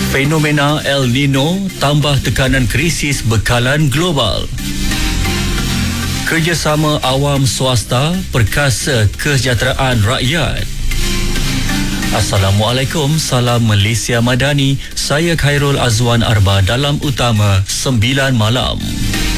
Fenomena El Nino tambah tekanan krisis bekalan global. Kerjasama awam swasta perkasa kesejahteraan rakyat. Assalamualaikum, salam Malaysia Madani. Saya Khairul Azwan Arba dalam Utama 9 Malam.